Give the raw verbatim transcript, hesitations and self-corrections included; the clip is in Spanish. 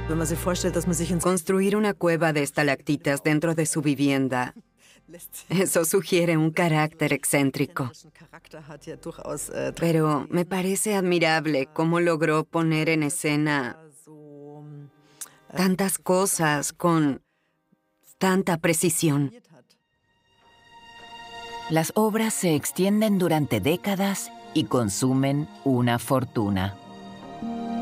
Construir una cueva de estalactitas dentro de su vivienda, eso sugiere un carácter excéntrico. Pero me parece admirable cómo logró poner en escena tantas cosas con tanta precisión. Las obras se extienden durante décadas y consumen una fortuna.